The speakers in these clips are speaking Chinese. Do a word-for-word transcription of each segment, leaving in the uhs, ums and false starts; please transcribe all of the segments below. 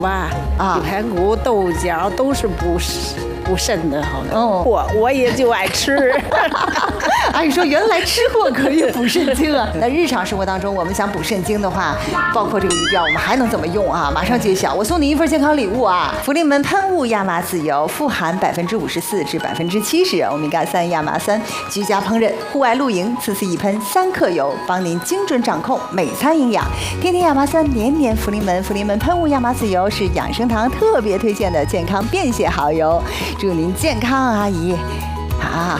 吧啊，地排骨、豆角都是补补肾的，好的。 哦， 我我也就爱吃。 阿姨说，原来吃货可以补肾精啊！那日常生活当中，我们想补肾精的话，包括这个鱼鳔，我们还能怎么用啊？马上揭晓，我送你一份健康礼物啊！福临门喷雾亚麻籽油，富含百分之五十四至百分之七十欧米伽三亚麻酸，居家烹饪、户外露营，次次一喷三克油，帮您精准掌控每餐营养。天天亚麻酸，年年福临门。福临门喷雾亚麻籽油是养生堂特别推荐的健康便携好油，祝您健康，阿姨。好。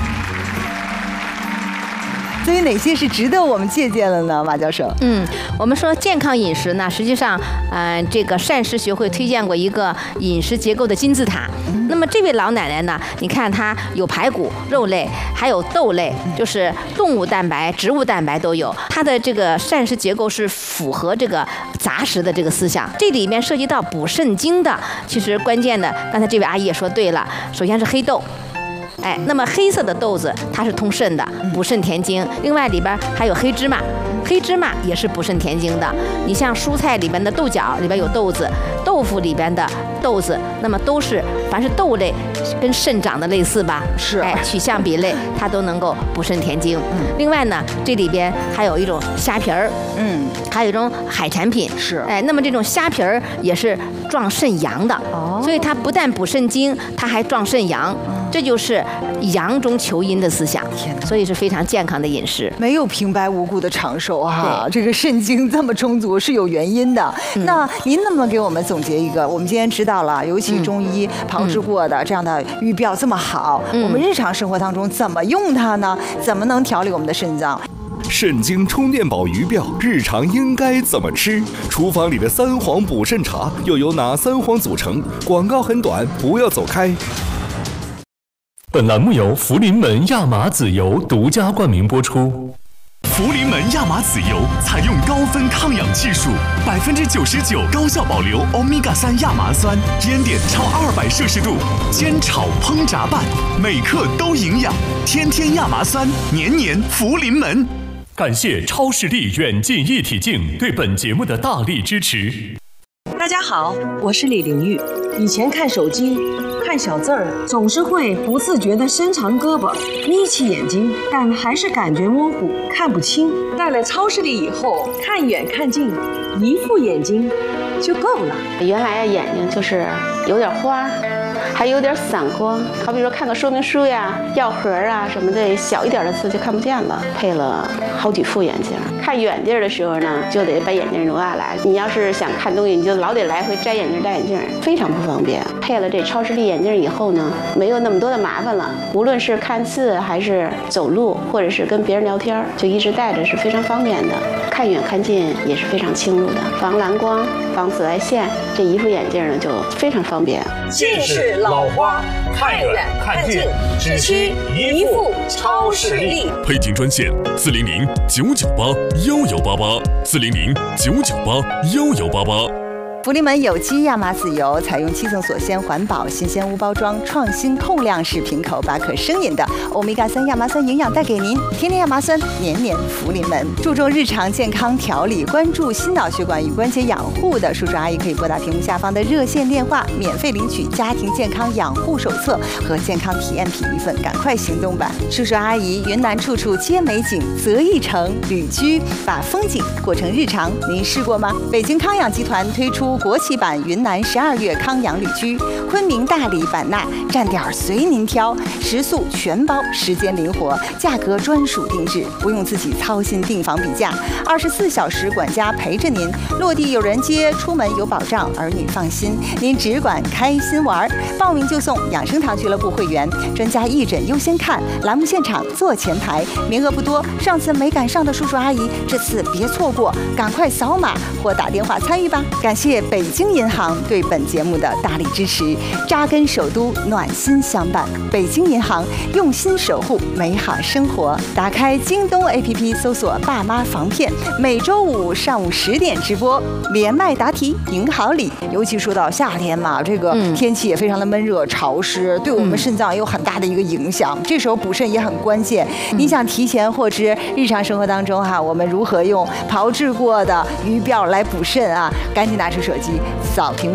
所以哪些是值得我们借鉴的呢？马教授， 嗯，我们说健康饮食呢，实际上，嗯、呃，这个膳食学会推荐过一个饮食结构的金字塔。嗯、那么这位老奶奶呢，你看她有排骨、肉类，还有豆类，就是动物蛋白、植物蛋白都有。她的这个膳食结构是符合这个杂食的这个思想。这里面涉及到补肾精的，其实关键的，刚才这位阿姨也说对了，首先是黑豆。哎，那么黑色的豆子它是通肾的，补肾填精。另外里边还有黑芝麻，黑芝麻也是补肾填精的。你像蔬菜里边的豆角里边有豆子，豆腐里边的豆子，那么都是凡是豆类跟肾长得类似吧？ 是， 哎，取向比类它都能够补肾填精。嗯，另外呢，这里边还有一种虾皮儿，嗯，还有一种海产品， 是， 哎，那么这种虾皮儿也是壮肾阳的，哦，所以它不但补肾精，它还壮肾阳。这就是阳中求阴的思想，所以是非常健康的饮食， 没有平白无故的长寿啊！这个肾精这么充足是有原因的。嗯、那您能不能给我们总结一个？我们今天知道了，尤其中医炮制过的、嗯、这样的鱼鳔这么好，嗯、我们日常生活当中怎么用它呢？怎么能调理我们的肾脏？ 肾精充电宝鱼鳔日常应该怎么吃？厨房里的三黄补肾茶又由哪三黄组成？广告很短，不要走开。 本栏目由福临门亚麻籽油独家冠名播出。 福临门亚麻籽油采用高分抗氧技术，百分之九十九高效保留欧米伽三亚麻酸，烟点超二百摄氏度，煎炒烹炸拌，每克都营养。天天亚麻酸，年年福临门。 感谢超视力远近一体镜对本节目的大力支持。 大家好，我是李玲玉。以前看手机看小字儿，总是会不自觉地伸长胳膊，眯起眼睛，但还是感觉模糊，看不清。戴了超视力以后，看远看近，一副眼睛就够了。 原来眼睛就是有点花，还有点散光，好比说看个说明书呀、药盒啊什么的，小一点的字就看不见了。配了好几副眼镜，看远地儿的时候呢，就得把眼镜挪下来。你要是想看东西，你就老得来回摘眼镜戴眼镜，非常不方便。配了这超视力眼镜以后呢，没有那么多的麻烦了。无论是看字还是走路，或者是跟别人聊天，就一直戴着是非常方便的。看远看近也是非常清楚的，防蓝光、防紫外线。这一副眼镜呢就非常方便。 近视老花，看远看近，只需一副超视力。 配镜专线：四零零九九八幺幺八八，四零零九九八幺幺八八。 福临门有机亚麻籽油采用七层锁鲜、环保、新鲜无包装、创新控量式瓶口，把可生饮的欧米伽三亚麻酸营养带给您。天天亚麻酸，年年福临门。注重日常健康调理，关注心脑血管与关节养护的叔叔阿姨可以拨打屏幕下方的热线电话，免费领取家庭健康养护手册和健康体验品一份，赶快行动吧！叔叔阿姨，云南处处皆美景，择一城旅居，把风景过成日常，您试过吗？北京康养集团推出国际版云南十二月康养旅居，昆明、大理、版纳站点随您挑，食宿全包，时间灵活，价格专属定制，不用自己操心订房比价，二十四小时管家陪着您，落地有人接，出门有保障，儿女放心，您只管开心玩。报名就送养生堂俱乐部会员，专家义诊优先看，栏目现场坐前排，名额不多，上次没赶上的叔叔阿姨，这次别错过，赶快扫码或打电话参与吧。感谢北京银行对本节目的大力支持，扎根首都，暖心相伴。北京银行用心守护美好生活。打开京东 A P P 搜索爸妈防骗，每周五上午十点直播，连麦答题赢好礼。尤其说到夏天嘛，这个天气也非常的闷热潮湿，对我们肾脏也有很大的一个影响，这时候补肾也很关键。你想提前获知日常生活当中哈，我们如何用炮制过的鱼鳔来补肾啊，赶紧拿出手机扫屏